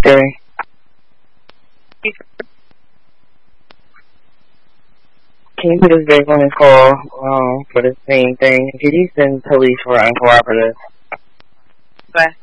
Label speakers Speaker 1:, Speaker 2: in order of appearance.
Speaker 1: Gary? Can you put this back on his call for the same thing? Can you send police for uncooperative?
Speaker 2: Bye.